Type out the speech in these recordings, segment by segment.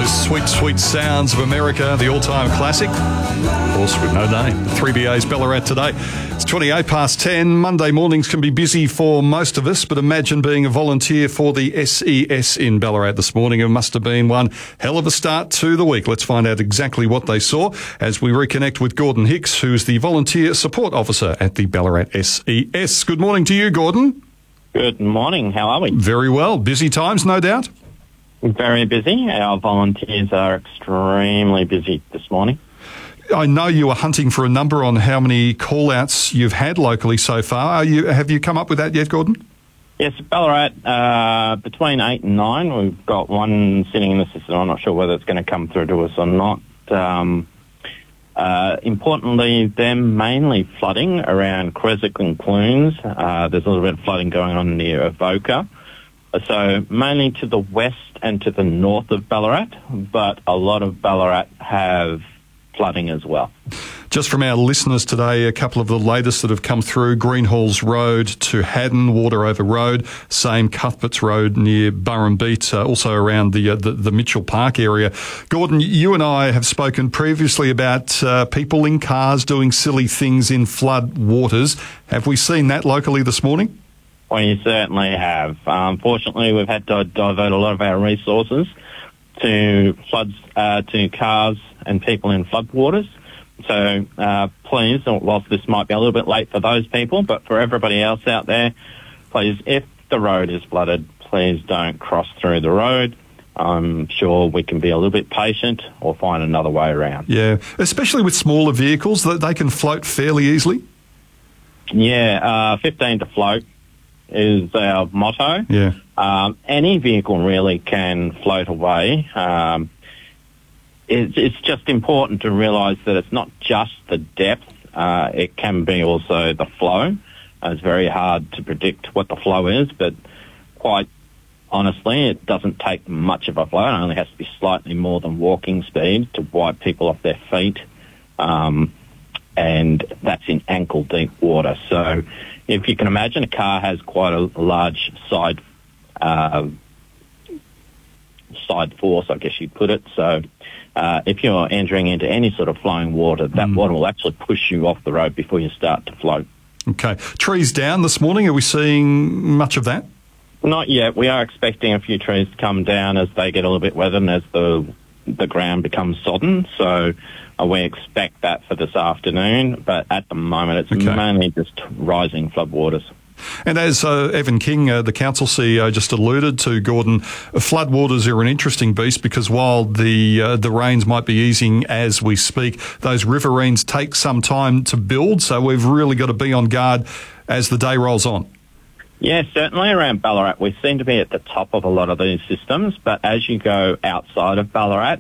Those sweet, sweet sounds of America, the all-time classic. Of course, with no name. 3BA's Ballarat today. It's 28 past 10. Monday mornings can be busy for most of us, but imagine being a volunteer for the SES in Ballarat this morning. It must have been one hell of a start to the week. Let's find out exactly what they saw as we reconnect with Gordon Hicks, who's the Volunteer Support Officer at the Ballarat SES. Good morning to you, Gordon. Good morning. How are we? Very well. Busy times, no doubt. Very busy. Our volunteers are extremely busy this morning. I know you are hunting for a number on how many call-outs you've had locally so far. Have you come up with that yet, Gordon? Yes, Ballarat, between 8 and 9, we've got one sitting in the system. I'm not sure whether it's going to come through to us or not. Importantly, they're mainly flooding around Creswick and Clunes. There's a little bit of flooding going on near Avoca. So mainly to the west and to the north of Ballarat, but a lot of Ballarat have flooding as well. Just from our listeners today, a couple of the latest that have come through: Greenhalls Road to Haddon, Waterover Road, same Cuthberts Road near Burrumbeet, also around the Mitchell Park area. Gordon, you and I have spoken previously about people in cars doing silly things in flood waters. Have we seen that locally this morning? We certainly have. Unfortunately, we've had to divert a lot of our resources to floods, to cars and people in floodwaters. So please, whilst this might be a little bit late for those people, but for everybody else out there, please, if the road is flooded, please don't cross through the road. I'm sure we can be a little bit patient or find another way around. Yeah, especially with smaller vehicles, that they can float fairly easily. Yeah, 15 to float is our motto. Yeah. Any vehicle really can float away. It's just important to realise that it's not just the depth, it can be also the flow. It's very hard to predict what the flow is, but quite honestly, it doesn't take much of a flow. It only has to be slightly more than walking speed to wipe people off their feet, and that's in ankle-deep water. So if you can imagine, a car has quite a large side force, I guess you'd put it. So if you're entering into any sort of flowing water, that water will actually push you off the road before you start to float. Okay. Trees down this morning. Are we seeing much of that? Not yet. We are expecting a few trees to come down as they get a little bit wetter and as the ground becomes sodden. So we expect that for this afternoon. But at the moment, it's mainly just rising floodwaters. And as Evan King, the council CEO, just alluded to, Gordon, floodwaters are an interesting beast because while the rains might be easing as we speak, those riverines take some time to build. So we've really got to be on guard as the day rolls on. Yeah, certainly around Ballarat, we seem to be at the top of a lot of these systems. But as you go outside of Ballarat,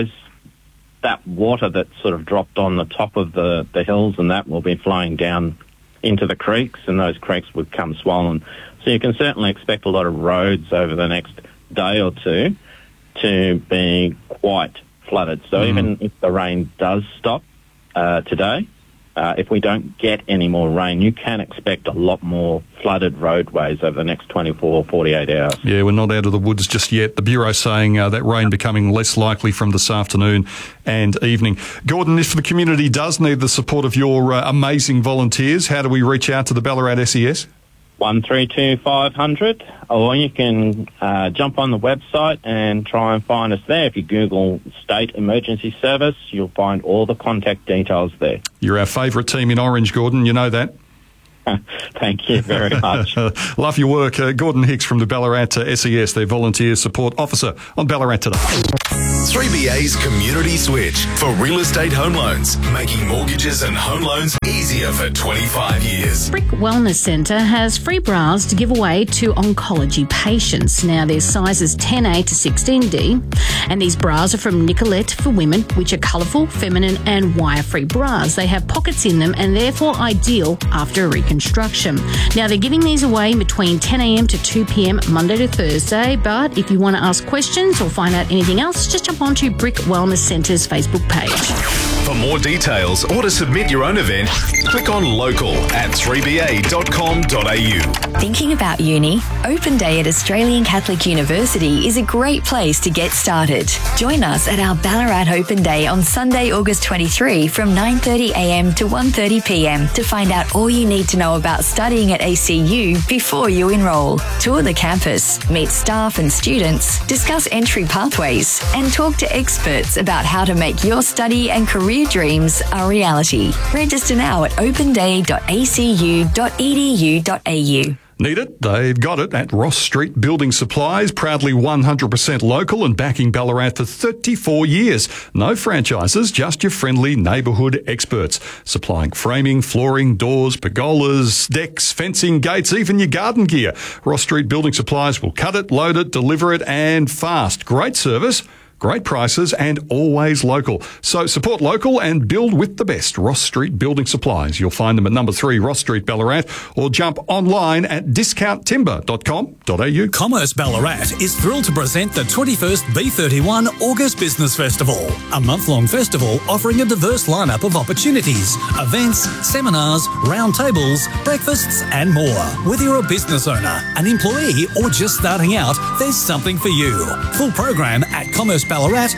that water that sort of dropped on the top of the hills and that will be flowing down into the creeks, and those creeks would come swollen. So you can certainly expect a lot of roads over the next day or two to be quite flooded. So even if the rain does stop today, if we don't get any more rain, you can expect a lot more flooded roadways over the next 24 or 48 hours. Yeah, we're not out of the woods just yet. The Bureau's saying that rain becoming less likely from this afternoon and evening. Gordon, if the community does need the support of your amazing volunteers, how do we reach out to the Ballarat SES? 132 500, or you can jump on the website and try and find us there. If you Google State Emergency Service, you'll find all the contact details there. You're our favourite team in Orange, Gordon. You know that. Thank you very much. Love your work. Gordon Hicks from the Ballarat SES, their Volunteer Support Officer on Ballarat Today. 3BA's Community Switch for real estate home loans, making mortgages and home loans easier for 25 years. Brick Wellness Centre has free bras to give away to oncology patients. Now, there's sizes 10A to 16D, and these bras are from Nicolette for women, which are colourful, feminine and wire-free bras. They have pockets in them and therefore ideal after a reconstruction. Now, they're giving these away between 10 a.m. to 2 p.m. Monday to Thursday, but if you want to ask questions or find out anything else, just jump onto Brick Wellness Centre's Facebook page. For more details or to submit your own event, click on local at 3ba.com.au. Thinking about uni? Open Day at Australian Catholic University is a great place to get started. Join us at our Ballarat Open Day on Sunday, August 23 from 9:30am to 1:30pm to find out all you need to know about studying at ACU before you enrol. Tour the campus, meet staff and students, discuss entry pathways, and talk to experts about how to make your study and career dreams a reality. Register now at openday.acu.edu.au. Need it? They've got it at Ross Street Building Supplies, proudly 100% local and backing Ballarat for 34 years. No franchises, just your friendly neighbourhood experts. Supplying framing, flooring, doors, pergolas, decks, fencing, gates, even your garden gear. Ross Street Building Supplies will cut it, load it, deliver it and fast. Great service. Great prices and always local. So support local and build with the best. Ross Street Building Supplies. You'll find them at number 3 Ross Street, Ballarat, or jump online at discounttimber.com.au. Commerce Ballarat is thrilled to present the 21st B31 August Business Festival, a month-long festival offering a diverse lineup of opportunities, events, seminars, roundtables, breakfasts and more. Whether you're a business owner, an employee or just starting out, there's something for you. Full program at commerceballarat.com.au.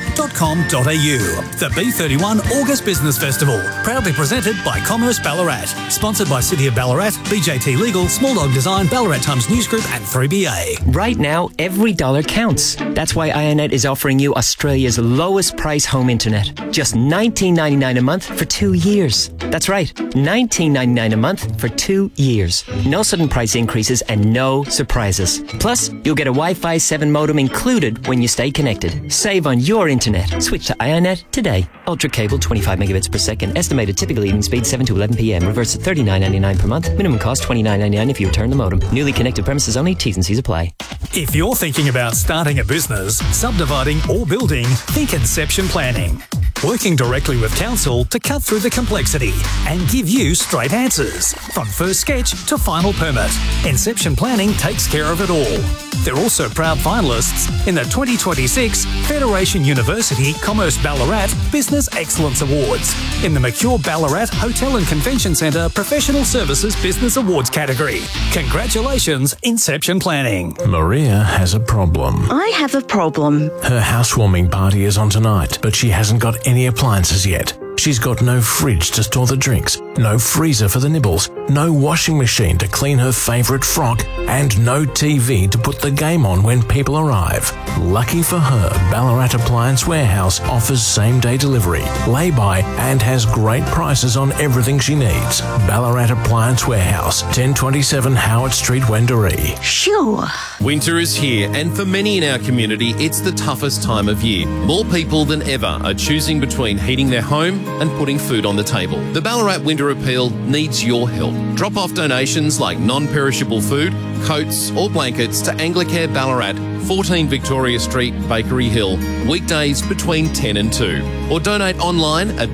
The B31 August Business Festival, proudly presented by Commerce Ballarat. Sponsored by City of Ballarat, BJT Legal, Small Dog Design, Ballarat Times News Group and 3BA. Right now, every dollar counts. That's why IONET is offering you Australia's lowest price home internet. Just $19.99 a month for 2 years. That's right, $19.99 a month for 2 years. No sudden price increases and no surprises. Plus, you'll get a Wi-Fi 7 modem included when you stay connected. Save on your internet. Switch to IONET today. Ultra cable 25 megabits per second. Estimated typical evening speed 7 to 11 p.m. Reverse at $39.99 per month. Minimum cost $29.99 if you return the modem. Newly connected premises only. T's and C's apply. If you're thinking about starting a business, subdividing or building, think Inception Planning. Working directly with council to cut through the complexity and give you straight answers. From first sketch to final permit, Inception Planning takes care of it all. They're also proud finalists in the 2026 Federation University Commerce Ballarat Business Excellence Awards in the Mercure Ballarat Hotel and Convention Centre Professional Services Business Awards category. Congratulations, Inception Planning. Maria has a problem. I have a problem. Her housewarming party is on tonight, but she hasn't got any appliances yet. She's got no fridge to store the drinks, no freezer for the nibbles, no washing machine to clean her favourite frock, and no TV to put the game on when people arrive. Lucky for her, Ballarat Appliance Warehouse offers same-day delivery, lay-by, and has great prices on everything she needs. Ballarat Appliance Warehouse, 1027 Howard Street, Wendouree. Sure. Winter is here, and for many in our community, it's the toughest time of year. More people than ever are choosing between heating their home and putting food on the table. The Ballarat Winter Appeal needs your help. Drop off donations like non-perishable food, coats or blankets to Anglicare Ballarat, 14 Victoria Street, Bakery Hill, weekdays between 10 and 2. Or donate online at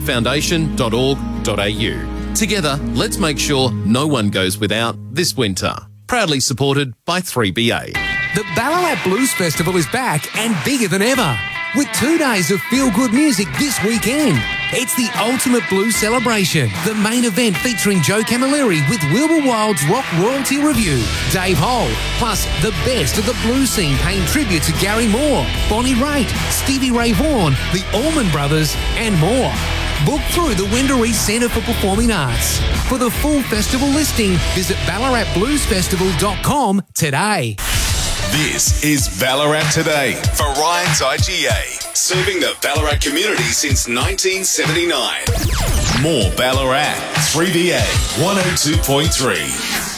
ballaratfoundation.org.au. Together, let's make sure no one goes without this winter. Proudly supported by 3BA. The Ballarat Blues Festival is back and bigger than ever, with 2 days of feel-good music this weekend. It's the ultimate blues celebration. The main event featuring Joe Camilleri with Wilbur Wilde's Rock Royalty Review, Dave Hole, plus the best of the blues scene paying tribute to Gary Moore, Bonnie Raitt, Stevie Ray Vaughan, the Allman Brothers, and more. Book through the Wendouree Centre for Performing Arts. For the full festival listing, visit ballaratbluesfestival.com today. This is Ballarat Today for Ryan's IGA, serving the Ballarat community since 1979. More Ballarat, 3BA 102.3.